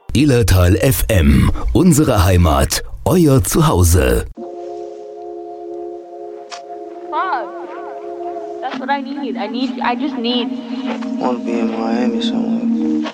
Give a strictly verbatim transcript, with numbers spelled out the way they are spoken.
Illertal F M, unsere Heimat, euer Zuhause. Fuck. That's what I need. I need, I just need. I want to be in Miami somewhere.